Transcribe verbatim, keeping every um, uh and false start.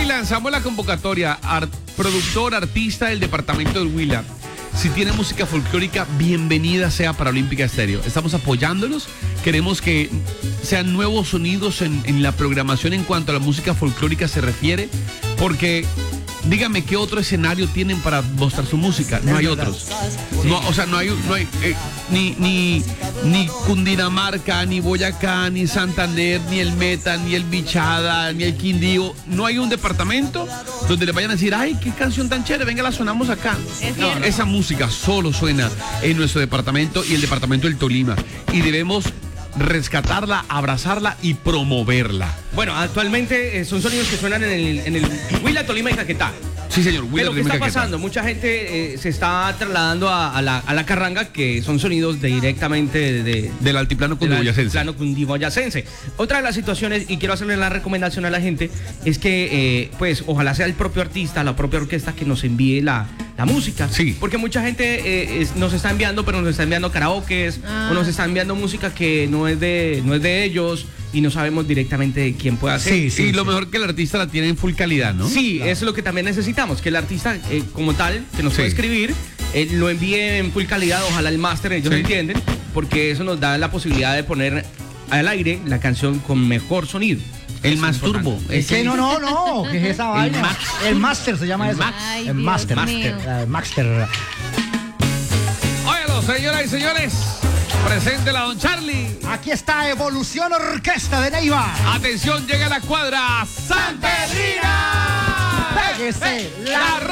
lanzamos la convocatoria. Art, productor, artista del departamento del Huila. Si tiene música folclórica, bienvenida sea para Olímpica Estéreo. Estamos apoyándolos. Queremos que sean nuevos sonidos en, en la programación en cuanto a la música folclórica se refiere. Porque, dígame, ¿qué otro escenario tienen para mostrar su música? No hay otros. No, o sea, no hay, no hay eh, ni, ni, ni Cundinamarca, ni Boyacá, ni Santander, ni el Meta, ni el Bichada, ni el Quindío. No hay un departamento donde le vayan a decir, ay, qué canción tan chévere, venga, la sonamos acá. No, no. Esa música solo suena en nuestro departamento y el departamento del Tolima. Y debemos rescatarla, abrazarla y promoverla. Bueno, actualmente eh, son sonidos que suenan en el, en el Huila, Tolima y Caquetá. Sí, señor. Pero ¿qué está pasando? Mucha gente eh, se está trasladando a, a, la, a la carranga, que son sonidos de, directamente de, de, del altiplano cundiboyacense. Del altiplano cundiboyacense. Otra de las situaciones, y quiero hacerle la recomendación a la gente, es que, eh, pues, ojalá sea el propio artista, la propia orquesta que nos envíe la, la música. Sí. Porque mucha gente eh, es, nos está enviando, pero nos está enviando karaokes, ah. o nos está enviando música que no es de, no es de ellos, y no sabemos directamente de quién puede hacer. Sí, sí, y lo sí. mejor que el artista la tiene en full calidad, ¿no? Sí, claro. Eso es lo que también necesitamos, que el artista eh, como tal, que nos sí. puede escribir, eh, lo envíe en full calidad, ojalá el máster, ellos sí. entienden, porque eso nos da la posibilidad de poner al aire la canción con mejor sonido. El más turbo. Es que no, no, no, que es esa vaina. Max. El máster se llama el eso. Max. Ay, el máster. Master. Uh, máster. Óyalo, señoras y señores. Presente la Don Charlie. Aquí está Evolución Orquesta de Neiva. Atención, llega a la cuadra Santa Elena. Pégese la